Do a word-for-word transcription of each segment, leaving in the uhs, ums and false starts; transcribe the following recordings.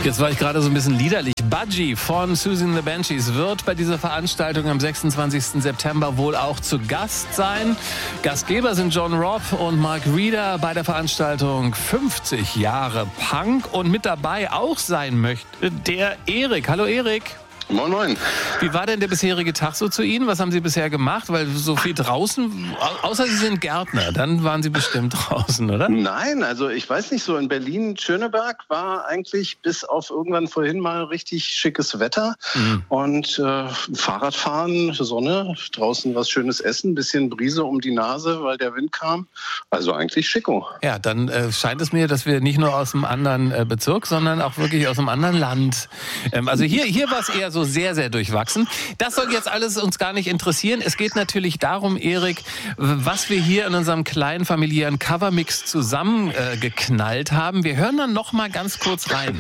Jetzt war ich gerade so ein bisschen liederlich. Budgie von Siouxsie and the Banshees wird bei dieser Veranstaltung am sechsundzwanzigsten September wohl auch zu Gast sein. Gastgeber sind John Robb und Mark Reeder bei der Veranstaltung fünfzig Jahre Punk. Und mit dabei auch sein möchte der Erik. Hallo Erik. Moin, moin. Wie war denn der bisherige Tag so zu Ihnen? Was haben Sie bisher gemacht? Weil so viel draußen, außer Sie sind Gärtner, dann waren Sie bestimmt draußen, oder? Nein, also ich weiß nicht, so in Berlin-Schöneberg war eigentlich bis auf irgendwann vorhin mal richtig schickes Wetter. Mhm. Und äh, Fahrradfahren, Sonne, draußen was Schönes essen, bisschen Brise um die Nase, weil der Wind kam. Also eigentlich schicko. Ja, dann äh, scheint es mir, dass wir nicht nur aus einem anderen äh, Bezirk, sondern auch wirklich aus einem anderen Land. Ähm, also hier, hier war es eher so sehr, sehr durchwachsen. Das soll jetzt alles uns gar nicht interessieren. Es geht natürlich darum, Erik, was wir hier in unserem kleinen familiären Covermix zusammengeknallt äh, haben. Wir hören dann noch mal ganz kurz rein.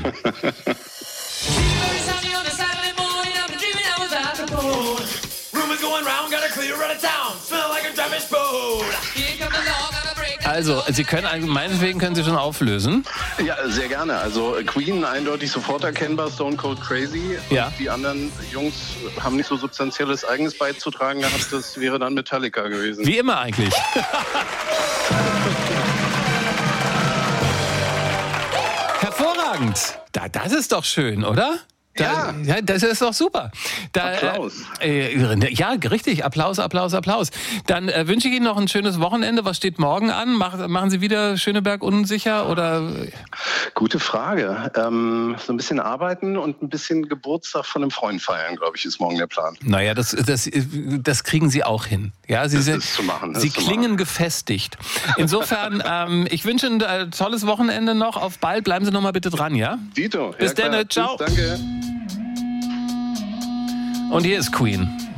Also, Sie können, meinetwegen können Sie schon auflösen. Ja, sehr gerne. Also Queen eindeutig sofort erkennbar, Stone Cold Crazy. Ja. Und die anderen Jungs haben nicht so substanzielles Eigenes beizutragen gehabt. Das wäre dann Metallica gewesen. Wie immer eigentlich. Hervorragend. Da, das ist doch schön, oder? Da, ja. ja, das ist doch super. Da, Applaus. Äh, ja, richtig. Applaus, Applaus, Applaus. Dann äh, wünsche ich Ihnen noch ein schönes Wochenende. Was steht morgen an? Mach, machen Sie wieder Schöneberg unsicher oder? Gute Frage. Ähm, so ein bisschen arbeiten und ein bisschen Geburtstag von einem Freund feiern, glaube ich, ist morgen der Plan. Naja, das, das, das kriegen Sie auch hin. Ja, Sie, das sind, ist zu machen. Das Sie ist zu klingen machen. gefestigt. Insofern, ähm, ich wünsche ein äh, tolles Wochenende noch. Auf bald. Bleiben Sie noch mal bitte dran, ja? Dito. Bis ja, dann. Ciao. Tschüss, danke. Und hier ist Queen.